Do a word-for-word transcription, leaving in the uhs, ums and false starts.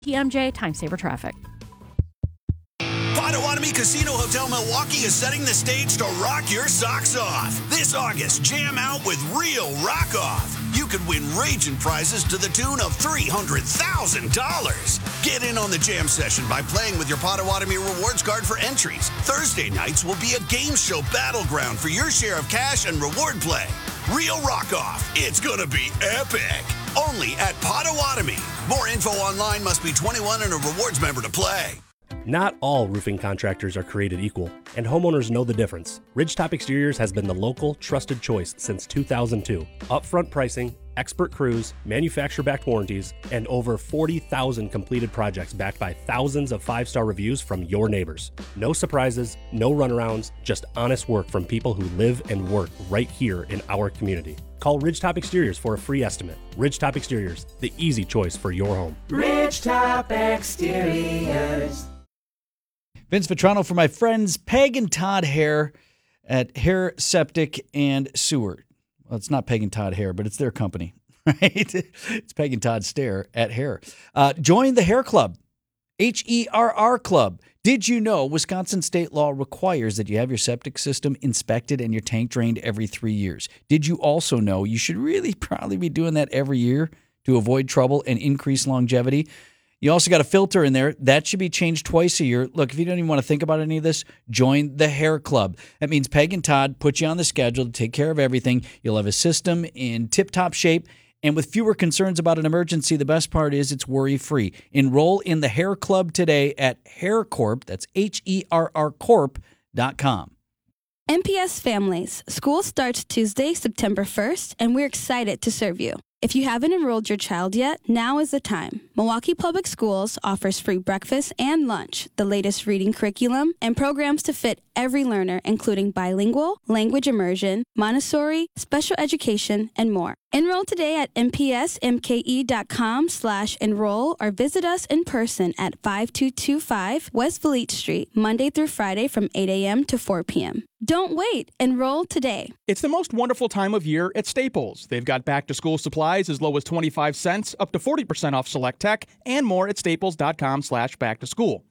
T M J Time Saver Traffic. Potawatomi Casino Hotel Milwaukee is setting the stage to rock your socks off. This August, jam out with real rock off. You could win raging prizes to the tune of three hundred thousand dollars. Get in on the jam session by playing with your Potawatomi rewards card for entries. Thursday nights will be a game show battleground for your share of cash and reward play. Real rock off. It's gonna be epic. Only at Potawatomi. More info online. Must be twenty-one and a rewards member to play. Not all roofing contractors are created equal, and homeowners know the difference. Ridgetop Exteriors has been the local, trusted choice since two thousand two. Upfront pricing, expert crews, manufacturer-backed warranties, and over forty thousand completed projects backed by thousands of five-star reviews from your neighbors. No surprises, no runarounds, just honest work from people who live and work right here in our community. Call Ridgetop Exteriors for a free estimate. Ridgetop Exteriors, the easy choice for your home. Ridgetop Exteriors. Vince Vitrano for my friends Peg and Todd Hair at Hair Septic and Sewer. Well, it's not Peg and Todd Hair, but it's their company, right? It's Peg and Todd Stare at Hair. Uh, join the Hair Club, H E R R Club. Did you know Wisconsin state law requires that you have your septic system inspected and your tank drained every three years? Did you also know you should really probably be doing that every year to avoid trouble and increase longevity? You also got a filter in there. That should be changed twice a year. Look, if you don't even want to think about any of this, join the Hair Club. That means Peg and Todd put you on the schedule to take care of everything. You'll have a system in tip-top shape, and with fewer concerns about an emergency, the best part is it's worry-free. Enroll in the Hair Club today at Hair Corp. That's H E R R Corp dot com. M P S Families. School starts Tuesday, September first, and we're excited to serve you. If you haven't enrolled your child yet, now is the time. Milwaukee Public Schools offers free breakfast and lunch, the latest reading curriculum, and programs to fit every learner, including bilingual, language immersion, Montessori, special education, and more. Enroll today at mpsmke.com slash enroll or visit us in person at five two two five West Valete Street, Monday through Friday from eight a.m. to four p.m. Don't wait. Enroll today. It's the most wonderful time of year at Staples. They've got back-to-school supplies as low as twenty-five cents, up to forty percent off select tech, and more at staples.com slash back-to-school.